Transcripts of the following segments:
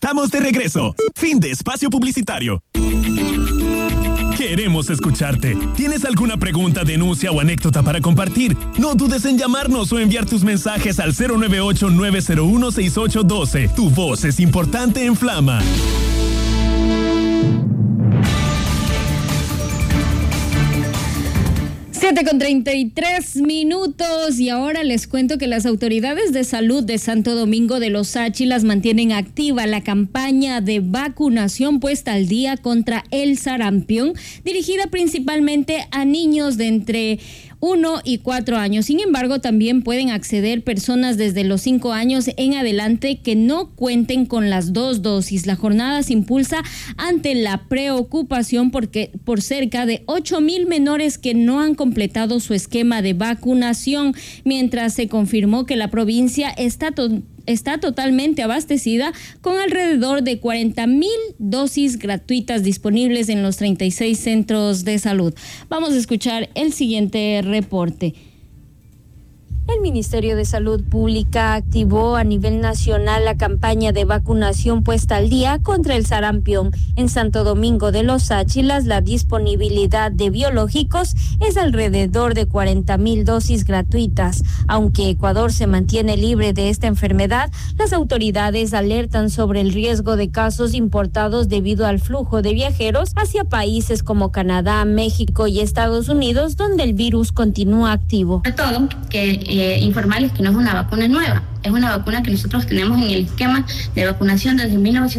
Estamos de regreso. Fin de espacio publicitario. Queremos escucharte. ¿Tienes alguna pregunta, denuncia o anécdota para compartir? No dudes en llamarnos o enviar tus mensajes al 098-901-6812. Tu voz es importante en Flama. 7:33 y ahora les cuento que las autoridades de salud de Santo Domingo de los Áchilas mantienen activa la campaña de vacunación puesta al día contra el sarampión, dirigida principalmente a niños de entre 1 y 4 años. Sin embargo, también pueden acceder personas desde los 5 años en adelante que no cuenten con las 2 dosis. La jornada se impulsa ante la preocupación por cerca de 8,000 menores que no han completado su esquema de vacunación, mientras se confirmó que la provincia está totalmente abastecida con alrededor de 40,000 dosis gratuitas disponibles en los 36 centros de salud. Vamos a escuchar el siguiente reporte. El Ministerio de Salud Pública activó a nivel nacional la campaña de vacunación puesta al día contra el sarampión. En Santo Domingo de los Áchilas, la disponibilidad de biológicos es alrededor de 40,000 dosis gratuitas. Aunque Ecuador se mantiene libre de esta enfermedad, las autoridades alertan sobre el riesgo de casos importados debido al flujo de viajeros hacia países como Canadá, México y Estados Unidos, donde el virus continúa activo. Sobre todo, informarles que no es una vacuna nueva, es una vacuna que nosotros tenemos en el esquema de vacunación desde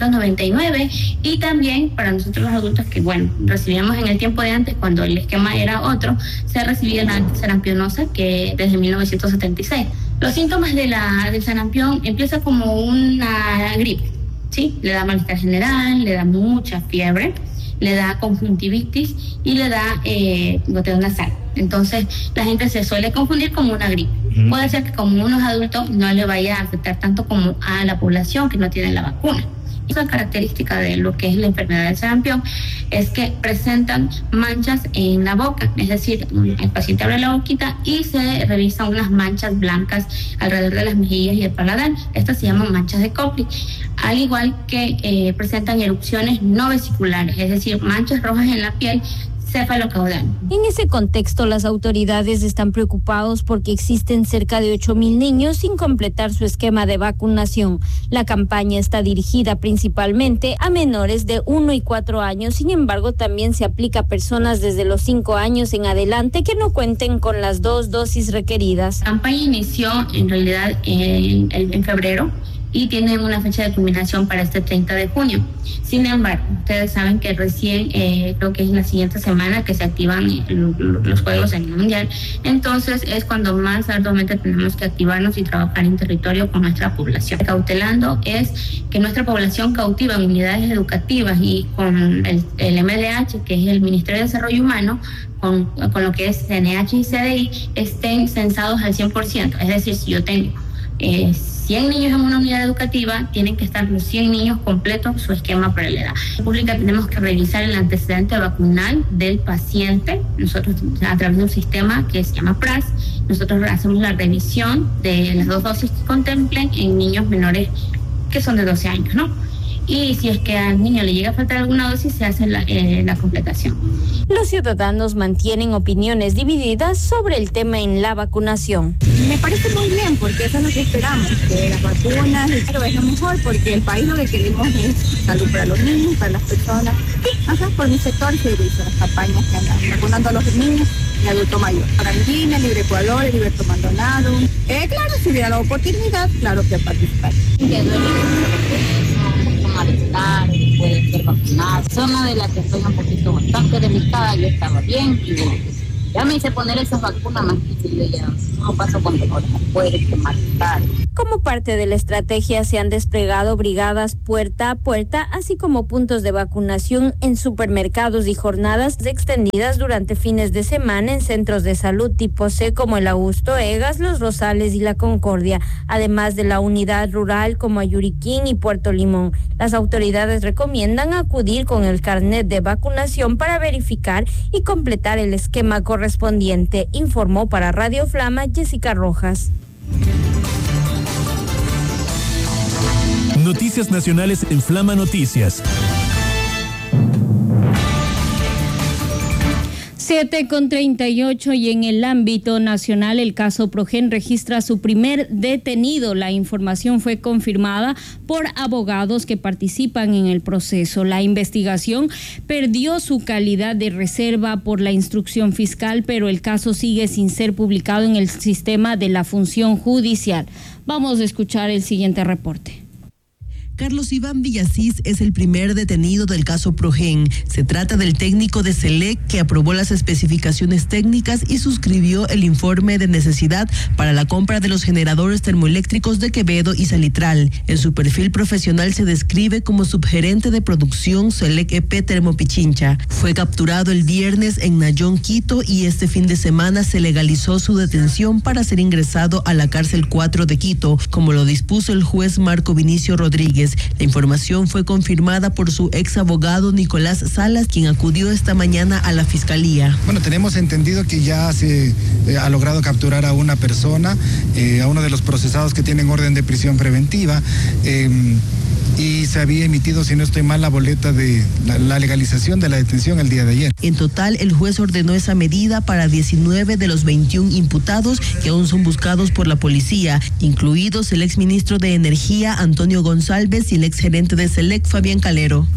1999 y también para nosotros los adultos que, recibíamos en el tiempo de antes, cuando el esquema era otro, se recibía la sarampionosa que desde 1976. Los síntomas del sarampión empiezan como una gripe, ¿sí? Le da malestar general, le da mucha fiebre, le da conjuntivitis y le da goteo nasal. Entonces, la gente se suele confundir como una gripe. Puede ser que como unos adultos no le vaya a afectar tanto como a la población que no tiene la vacuna. Otra característica de lo que es la enfermedad del sarampión es que presentan manchas en la boca, es decir, el paciente abre la boquita y se revisan unas manchas blancas alrededor de las mejillas y el paladar. Estas se llaman manchas de Koplik, al igual que presentan erupciones no vesiculares, es decir, manchas rojas en la piel cefalocaudal. En ese contexto, las autoridades están preocupados porque existen cerca de 8,000 niños sin completar su esquema de vacunación. La campaña está dirigida principalmente a menores de 1 y 4 años, sin embargo, también se aplica a personas desde los 5 años en adelante que no cuenten con las 2 dosis requeridas. La campaña inició en realidad en febrero y tienen una fecha de culminación para este 30 de junio. Sin embargo, ustedes saben que recién, creo que es la siguiente semana que se activan los Juegos a nivel mundial, entonces es cuando más arduamente tenemos que activarnos y trabajar en territorio con nuestra población. Cautelando es que nuestra población cautiva en unidades educativas y con el MDH, que es el Ministerio de Desarrollo Humano, con lo que es CNH y CDI, estén censados al 100%, es decir, si yo tengo 100 niños en una unidad educativa, tienen que estar los 100 niños completos su esquema para la edad. En pública tenemos que revisar el antecedente vacunal del paciente. Nosotros, a través de un sistema que se llama PRAS, nosotros hacemos la revisión de las 2 dosis que contemplen en niños menores que son de 12 años, ¿no? Y si es que al niño le llega a faltar alguna dosis, se hace la completación. Los ciudadanos mantienen opiniones divididas sobre el tema en la vacunación. Me parece muy bien, porque eso es lo que esperamos, que las vacunas, pero es lo mejor, porque el país lo que queremos es salud para los niños, para las personas. Por mi sector se hizo las campañas que andan vacunando a los niños y adultos mayores. Argentina, Libre Ecuador, Liberto Maldonado. Claro, si hubiera la oportunidad, claro que participar. Malestar, pueden ser vacunadas. Zona de la que estoy un poquito bastante delicada, yo estaba bien y ya me hice poner esas vacunas más difíciles, ya no paso con dolor, puede que malestar. Como parte de la estrategia se han desplegado brigadas puerta a puerta, así como puntos de vacunación en supermercados y jornadas extendidas durante fines de semana en centros de salud tipo C como el Augusto Egas, Los Rosales y La Concordia, además de la unidad rural como Ayuriquín y Puerto Limón. Las autoridades recomiendan acudir con el carnet de vacunación para verificar y completar el esquema correspondiente, informó para Radio Flama Jessica Rojas. Noticias Nacionales en Flama Noticias. 7:38 y en el ámbito nacional el caso Progen registra su primer detenido. La información fue confirmada por abogados que participan en el proceso. La investigación perdió su calidad de reserva por la instrucción fiscal, pero el caso sigue sin ser publicado en el sistema de la función judicial. Vamos a escuchar el siguiente reporte. Carlos Iván Villasís es el primer detenido del caso Progen. Se trata del técnico de SELEC que aprobó las especificaciones técnicas y suscribió el informe de necesidad para la compra de los generadores termoeléctricos de Quevedo y Salitral. En su perfil profesional se describe como subgerente de producción SELEC EP Termopichincha. Fue capturado el viernes en Nayón, Quito, y este fin de semana se legalizó su detención para ser ingresado a la cárcel 4 de Quito, como lo dispuso el juez Marco Vinicio Rodríguez. La información fue confirmada por su ex abogado Nicolás Salas, quien acudió esta mañana a la fiscalía. Bueno, tenemos entendido que ya se ha logrado capturar a una persona, a uno de los procesados que tienen orden de prisión preventiva. Y se había emitido, si no estoy mal, la boleta de la legalización de la detención el día de ayer. En total, el juez ordenó esa medida para 19 de los 21 imputados que aún son buscados por la policía, incluidos el exministro de Energía, Antonio González, y el exgerente de SELEC, Fabián Calero.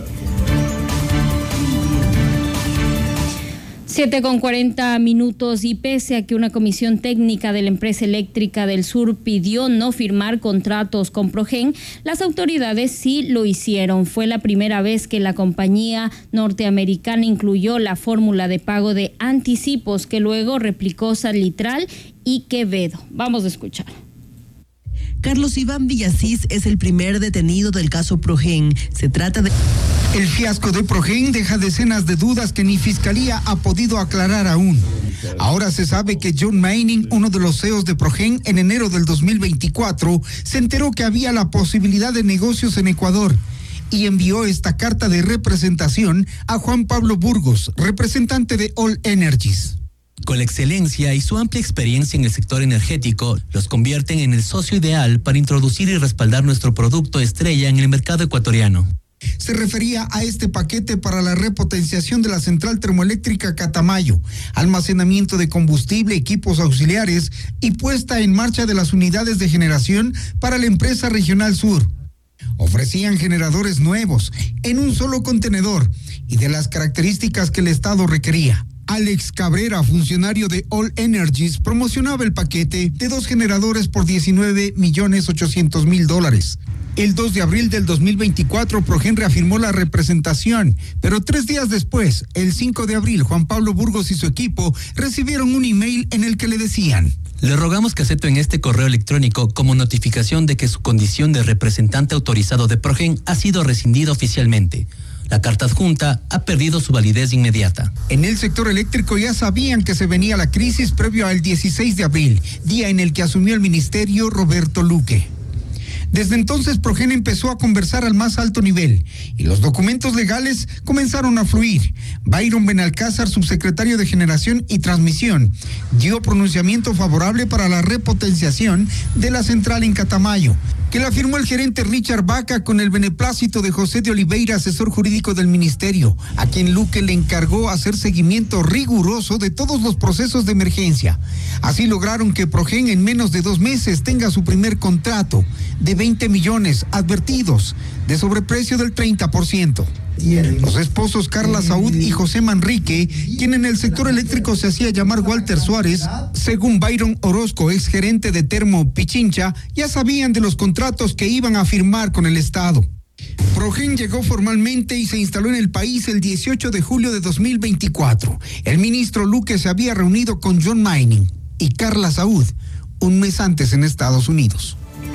7:40 y pese a que una comisión técnica de la empresa eléctrica del sur pidió no firmar contratos con Progen, las autoridades sí lo hicieron. Fue la primera vez que la compañía norteamericana incluyó la fórmula de pago de anticipos que luego replicó Salitral y Quevedo. Vamos a escuchar. Carlos Iván Villasís es el primer detenido del caso Progen. Se trata de... El fiasco de Progen deja decenas de dudas que ni Fiscalía ha podido aclarar aún. Ahora se sabe que John Manning, uno de los CEOs de Progen, en enero del 2024, se enteró que había la posibilidad de negocios en Ecuador y envió esta carta de representación a Juan Pablo Burgos, representante de All Energies. Con la excelencia y su amplia experiencia en el sector energético, los convierten en el socio ideal para introducir y respaldar nuestro producto estrella en el mercado ecuatoriano. Se refería a este paquete para la repotenciación de la central termoeléctrica Catamayo, almacenamiento de combustible, equipos auxiliares y puesta en marcha de las unidades de generación para la empresa Regional Sur. Ofrecían generadores nuevos en un solo contenedor y de las características que el Estado requería. Alex Cabrera, funcionario de All Energies, promocionaba el paquete de 2 generadores por $19.8 million. El 2 de abril del 2024, Progen reafirmó la representación, pero 3 días después, el 5 de abril, Juan Pablo Burgos y su equipo recibieron un email en el que le decían: le rogamos que acepten este correo electrónico como notificación de que su condición de representante autorizado de Progen ha sido rescindida oficialmente. La carta adjunta ha perdido su validez inmediata. En el sector eléctrico ya sabían que se venía la crisis previo al 16 de abril, día en el que asumió el ministerio Roberto Luque. Desde entonces, Progen empezó a conversar al más alto nivel y los documentos legales comenzaron a fluir. Byron Benalcázar, subsecretario de Generación y Transmisión, dio pronunciamiento favorable para la repotenciación de la central en Catamayo, que la firmó el gerente Richard Vaca con el beneplácito de José de Oliveira, asesor jurídico del ministerio, a quien Luque le encargó hacer seguimiento riguroso de todos los procesos de emergencia. Así lograron que Progen en menos de 2 meses tenga su primer contrato de 20 millones advertidos de sobreprecio del 30%. Los esposos Carla Saúd y José Manrique, quien en el sector eléctrico se hacía llamar Walter Suárez, según Byron Orozco, exgerente de Termo Pichincha, ya sabían de los contratos que iban a firmar con el Estado. Progen llegó formalmente y se instaló en el país el 18 de julio de 2024. El ministro Luque se había reunido con John Manning y Carla Saúd un mes antes en Estados Unidos.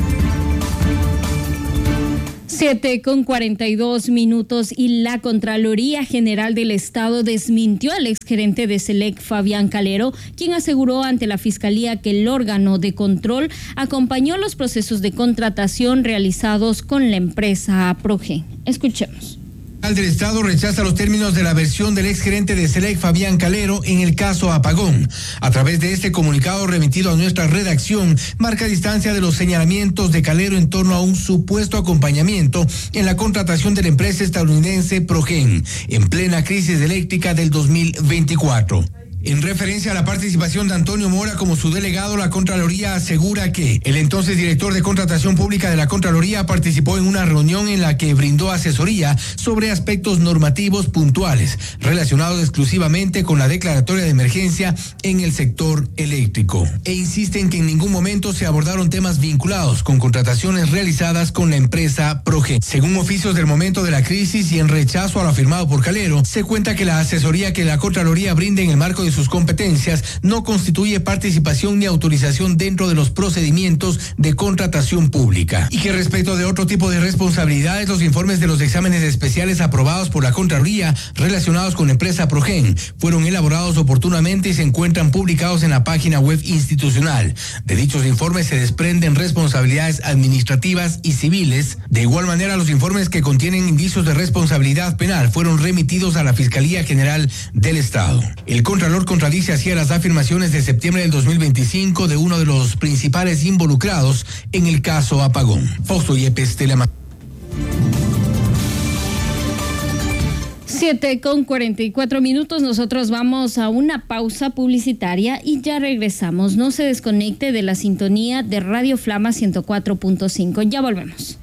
7:42 y la Contraloría General del Estado desmintió al exgerente de SELEC, Fabián Calero, quien aseguró ante la Fiscalía que el órgano de control acompañó los procesos de contratación realizados con la empresa Progen. Escuchemos. El del Estado rechaza los términos de la versión del exgerente de SELEC, Fabián Calero, en el caso Apagón. A través de este comunicado remitido a nuestra redacción, marca distancia de los señalamientos de Calero en torno a un supuesto acompañamiento en la contratación de la empresa estadounidense Progen, en plena crisis eléctrica del 2024. En referencia a la participación de Antonio Mora como su delegado, la Contraloría asegura que el entonces director de Contratación Pública de la Contraloría participó en una reunión en la que brindó asesoría sobre aspectos normativos puntuales relacionados exclusivamente con la declaratoria de emergencia en el sector eléctrico. E insisten que en ningún momento se abordaron temas vinculados con contrataciones realizadas con la empresa Progen. Según oficios del momento de la crisis y en rechazo a lo afirmado por Calero, se cuenta que la asesoría que la Contraloría brinde en el marco de sus competencias no constituye participación ni autorización dentro de los procedimientos de contratación pública, y que respecto de otro tipo de responsabilidades, los informes de los exámenes especiales aprobados por la Contraloría relacionados con la empresa Progen fueron elaborados oportunamente y se encuentran publicados en la página web institucional. De dichos informes se desprenden responsabilidades administrativas y civiles. De igual manera, los informes que contienen indicios de responsabilidad penal fueron remitidos a la Fiscalía General del Estado. El Contralor contradice así a las afirmaciones de septiembre del 2025 de uno de los principales involucrados en el caso Apagón. Fausto Yepes, Telema. 7:44. Nosotros vamos a una pausa publicitaria y ya regresamos. No se desconecte de la sintonía de Radio Flama 104.5. Ya volvemos.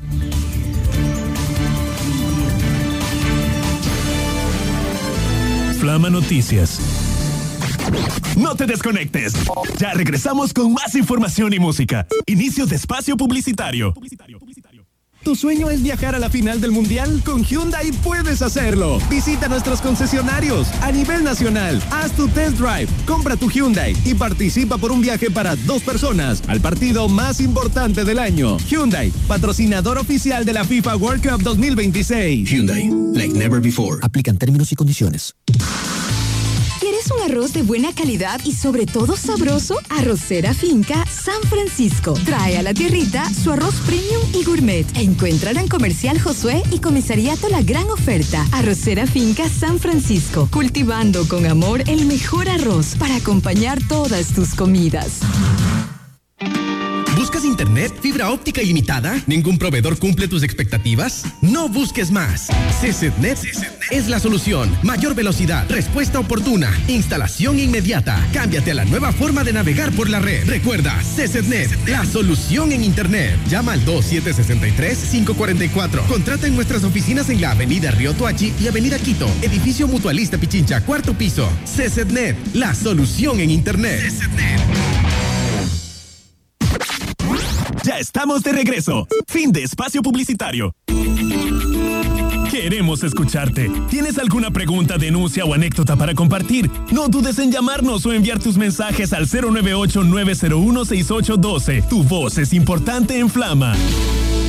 Flama Noticias. No te desconectes. Ya regresamos con más información y música. Inicio de espacio publicitario. ¿Tu sueño es viajar a la final del Mundial? Con Hyundai puedes hacerlo. Visita nuestros concesionarios a nivel nacional. Haz tu test drive, compra tu Hyundai y participa por un viaje para 2 personas al partido más importante del año. Hyundai, patrocinador oficial de la FIFA World Cup 2026. Hyundai, like never before. Aplican términos y condiciones. ¿Quieres un arroz de buena calidad y sobre todo sabroso? Arrocera Finca San Francisco trae a la tierrita su arroz premium y gourmet. Encuéntralo en Comercial Josué y Comisariato La Gran Oferta. Arrocera Finca San Francisco, cultivando con amor el mejor arroz para acompañar todas tus comidas. ¿Buscas internet, fibra óptica ilimitada? ¿Ningún proveedor cumple tus expectativas? No busques más. CCTNet es la solución. Mayor velocidad, respuesta oportuna, instalación inmediata. Cámbiate a la nueva forma de navegar por la red. Recuerda, CCTNet, la solución en internet. Llama al 2763-544. Contrata en nuestras oficinas en la Avenida Río Toachi y Avenida Quito, Edificio Mutualista Pichincha, 4º piso. CCTNet, la solución en internet. CCTNet. Ya estamos de regreso. Fin de espacio publicitario. Queremos escucharte. ¿Tienes alguna pregunta, denuncia o anécdota para compartir? No dudes en llamarnos o enviar tus mensajes al 098-901-6812. Tu voz es importante en Flama.